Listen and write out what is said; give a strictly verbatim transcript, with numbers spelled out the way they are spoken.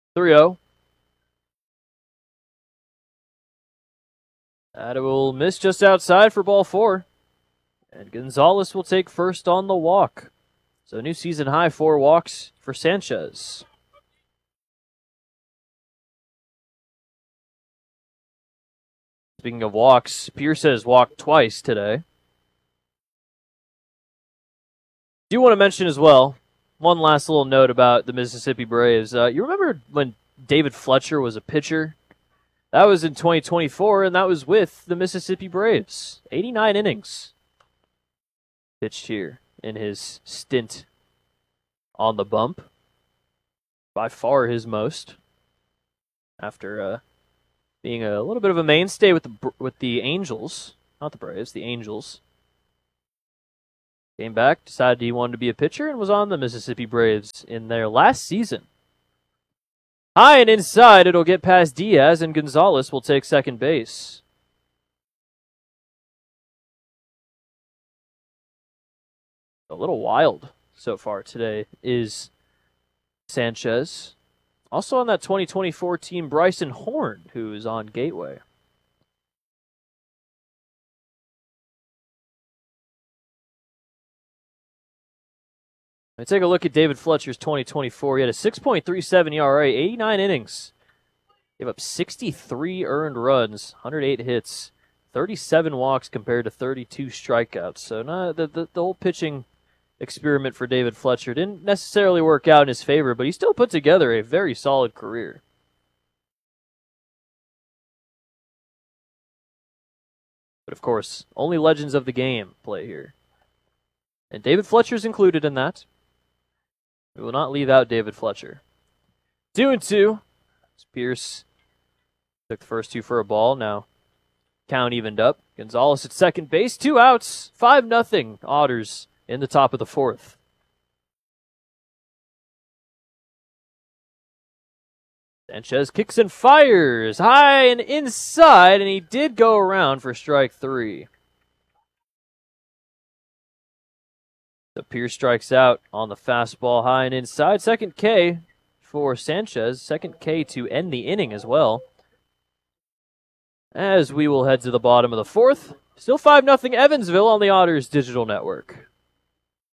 three oh. That will miss just outside for ball four. And Gonzalez will take first on the walk. So new season high, four walks for Sanchez. Speaking of walks, Pierce has walked twice today. Do want to mention as well, one last little note about the Mississippi Braves. Uh, you remember when David Fletcher was a pitcher? That was in twenty twenty-four, and that was with the Mississippi Braves. eighty-nine innings pitched here in his stint on the bump. By far his most. After uh, being a little bit of a mainstay with the with the Angels. Not the Braves, the Angels. Came back, decided he wanted to be a pitcher, and was on the Mississippi Braves in their last season. High and inside, it'll get past Diaz, and Gonzalez will take second base. A little wild so far today is Sanchez. Also on that twenty twenty-four team, Bryson Horn, who is on Gateway. Let's take a look at David Fletcher's twenty twenty-four. He had a six point three seven E R A, eighty-nine innings. Gave up sixty-three earned runs, one hundred eight hits, thirty-seven walks compared to thirty-two strikeouts. So not, the, the, the whole pitching experiment for David Fletcher didn't necessarily work out in his favor, but he still put together a very solid career. But of course, only legends of the game play here. And David Fletcher's included in that. We will not leave out David Fletcher. Two and two. Pierce took the first two for a ball. Now count evened up. Gonzalez at second base. Two outs. Five nothing. Otters in the top of the fourth. Sanchez kicks and fires. High and inside. And he did go around for strike three. So Pierce strikes out on the fastball high and inside. Second K for Sanchez. Second K to end the inning as well. As we will head to the bottom of the fourth. Still five nothing Evansville on the Otters Digital Network.